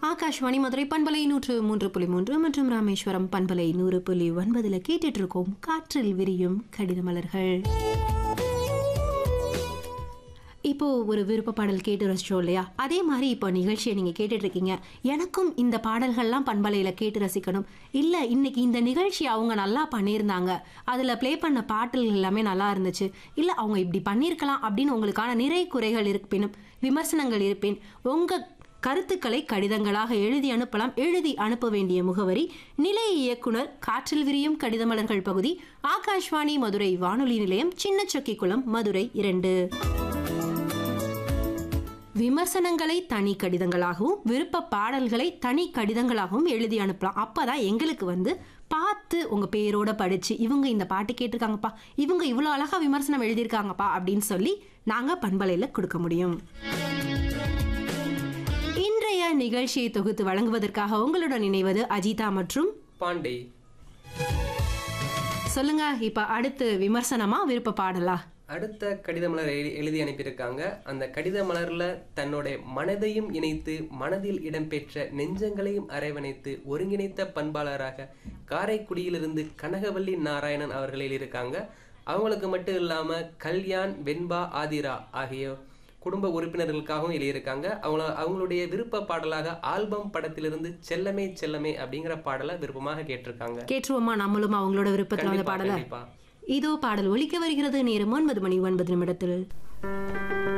ஆகாஷ்வாணி மதுரை பண்பலை 103.3 மற்றும் ராமேஸ்வரம் பண்பலை 100.9 கேட்டுட்டு இருக்கோம் காற்றில் விரியும் கடித மலர்கள். இப்போ ஒரு விருப்ப பாடல் கேட்டு ரசிச்சோம் இல்லையா? அதே மாதிரி இப்போ நிகழ்ச்சியை நீங்க கேட்டுட்டு இருக்கீங்க. எனக்கும் இந்த பாடல்கள்லாம் பண்பலையில கேட்டு ரசிக்கணும், இல்ல இன்னைக்கு இந்த நிகழ்ச்சி அவங்க நல்லா பண்ணியிருந்தாங்க, அதுல பிளே பண்ண பாடல்கள் எல்லாமே நல்லா இருந்துச்சு, இல்ல அவங்க இப்படி பண்ணியிருக்கலாம் அப்படின்னு உங்களுக்கான நிறை குறைகள் இருப்பினும் விமர்சனங்கள் இருப்பின் உங்க கருத்துக்களை கடிதங்களாக எழுதி அனுப்பலாம். எழுதி அனுப்ப வேண்டிய முகவரி நிலைய இயக்குனர், காற்றில் விரியும் கடிதமலர்கள் பகுதி, ஆகாஷ்வாணி மதுரை வானொலி நிலையம், சின்னச்சொக்கிக்குளம், மதுரை 2. விமர்சனங்களை தனி கடிதங்களாகவும் விருப்ப பாடல்களை தனி கடிதங்களாகவும் எழுதி அனுப்பலாம். அப்பதான் எங்களுக்கு பார்த்து உங்க பேரோட படிச்சு இவங்க இந்த பாட்டு கேட்டிருக்காங்கப்பா, இவங்க இவ்வளவு அழகா விமர்சனம் எழுதியிருக்காங்கப்பா அப்படின்னு சொல்லி நாங்க பண்பலையில கொடுக்க முடியும். இன்றைய நிகழ்ச்சியை தொகுத்து வழங்குவதற்காக உங்களுடன் இணைவது அஜிதா மற்றும் பாண்டே. சொல்லுங்க, இப்ப அடுத்து விமர்சனமா விருப்ப பாடலா? அடுத்த கடித மலர் எழுதி அனுப்பியிருக்காங்க. அந்த கடித மலர்ல தன்னுடைய மனதையும் இணைத்து மனதில் இடம்பெற்ற நெஞ்சங்களையும் அரவணைத்து ஒருங்கிணைத்த பண்பாளராக காரைக்குடியிலிருந்து கனகவல்லி நாராயணன் அவர்கள் எழுதியிருக்காங்க. அவங்களுக்கு மட்டும் இல்லாம கல்யாண், வெண்பா, ஆதிரா ஆகிய குடும்ப உறுப்பினர்களுக்காகவும் எழுதியிருக்காங்க. அவங்களுடைய விருப்ப பாடலாக ஆல்பம் படத்திலிருந்து செல்லமே செல்லமே அப்படிங்கிற பாடலை விருப்பமாக கேட்டிருக்காங்க. கேட்டுருவோமா நம்மளும் அவங்களோட விருப்பத்தில் பாடல? இதோ பாடல் ஒலிக்க வருகிறது. நேரம் 9:09 நிமிடத்தில்.